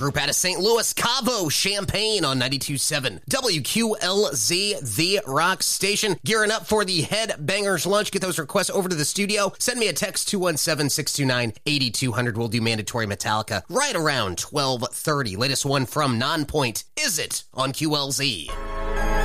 group out of St. Louis, Cavo Champagne on 92.7 WQLZ, the rock station. Gearing up for the Headbangers Lunch. Get those requests over to the studio. Send me a text 217-629-8200. We'll do mandatory Metallica right around 12:30. Latest one from Nonpoint. Is It on QLZ?